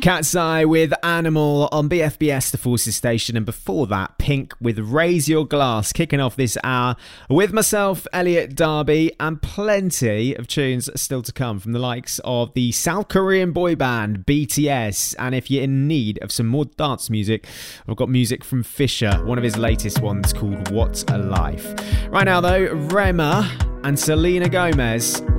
Cat's Eye with Animal on BFBS, the Forces Station, and before that, Pink with Raise Your Glass, kicking off this hour with myself, Elliot Darby, and plenty of tunes still to come from the likes of the South Korean boy band BTS. And if you're in need of some more dance music, I've got music from Fisher, one of his latest ones called What a Life. Right now though, Rema and Selena Gomez